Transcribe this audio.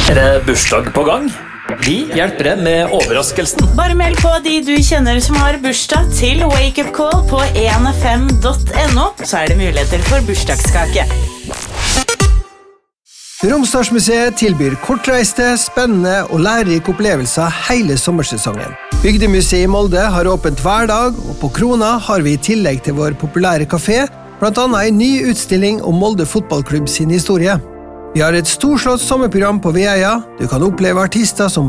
Er det bursdag på gang? Vi hjelper deg med overraskelsen. Bare meld på de du kjenner som har bursdag til Wake Up Call på 15.no, så er det muligheter for bursdagskake. Romsdalsmuseet tilbyr kortreiste, spennende og lærerike opplevelser hele sommersesongen. Bygdemuseet i Molde har åpent hver dag, og på Krona har vi i tillegg til vår populære kafé, blant annet en ny utstilling om Molde fotballklubb sin historie. Vi har et storslått sommerprogram på Veia. Du kan oppleve artister som